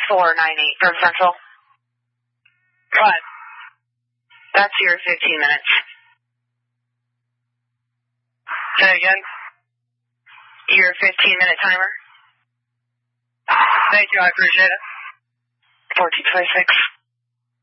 498 from Central. What? That's your 15 minutes. Say again? Your 15-minute timer. Thank you, I appreciate it. 1426.